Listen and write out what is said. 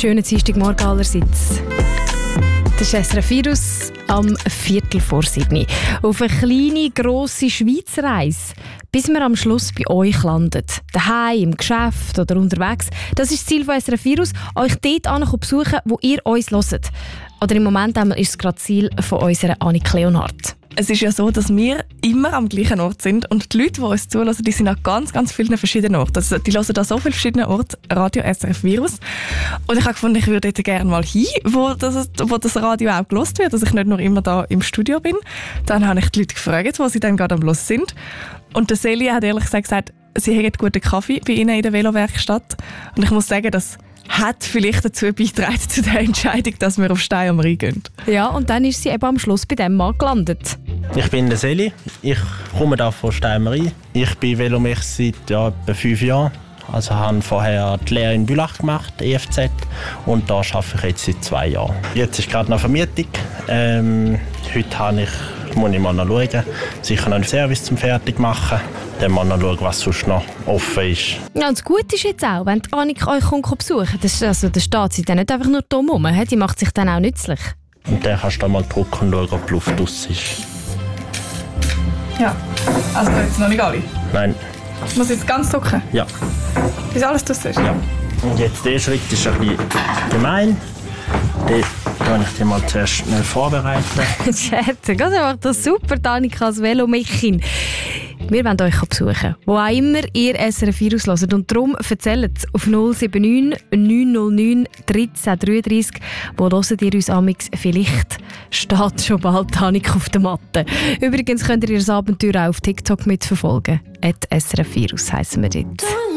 Schönen Dienstagmorgen allerseits. Das ist SRF Virus am 6:45. Auf eine kleine, grosse Schweizreise, bis wir am Schluss bei euch landet. Daheim, im Geschäft oder unterwegs. Das ist das Ziel von SRF Virus, euch dort besuchen, wo ihr uns hört. Oder im Moment ist es gerade das Ziel von unserer Annik Leonhardt. Es ist ja so, dass wir immer am gleichen Ort sind und die Leute, die uns zuhören, die sind an ganz, ganz vielen verschiedenen Orten. Also die hören an so vielen verschiedenen Orten Radio SRF Virus. Und ich habe gefunden, ich würde dort gerne mal hin, wo das Radio auch gehört wird, dass ich nicht nur immer da im Studio bin. Dann habe ich die Leute gefragt, wo sie dann gerade am Hören sind. Und der Celia hat ehrlich gesagt, sie hätten guten Kaffee bei ihnen in der Velowerkstatt. Und ich muss sagen, dass hat vielleicht dazu beigetragen zu der Entscheidung, dass wir auf Stein am Rhein gehen. Ja, und dann ist sie eben am Schluss bei diesem Mann gelandet. Ich bin der Seli, ich komme da von Stein am Rhein. Ich bin Velomech seit etwa 5 Jahren. Also habe vorher die Lehre in Bülach gemacht, EFZ, und da arbeite ich jetzt seit 2 Jahren. Jetzt ist gerade noch Vermietung. Heute muss ich mal noch schauen, sicher noch einen Service zum Fertigmachen. Dann mal noch schauen, was sonst noch offen ist. Ja, und das Gute ist jetzt auch, wenn die Annik euch besuchen kommt, da steht sie dann nicht einfach nur dumm rum, die macht sich dann auch nützlich. Und dann kannst du mal drücken und schauen, ob die Luft raus ist. Ja, also jetzt noch nicht alle? Nein. Ich muss jetzt ganz drücken? Ja. Bis alles draus ist? Ja. Und jetzt der Schritt ist ein bisschen gemein. Den kann ich dir mal zuerst schnell vorbereiten. Schätze, das macht das super, Annika als Velomechin. Wir wollen euch besuchen, wo auch immer ihr SRF Virus hört. Und darum erzählt es auf 079 909 1333. Wo hört ihr uns amix? Vielleicht steht schon bald Annika auf der Matte. Übrigens könnt ihr das Abenteuer auch auf TikTok mitverfolgen. @SRF Virus heissen wir dort.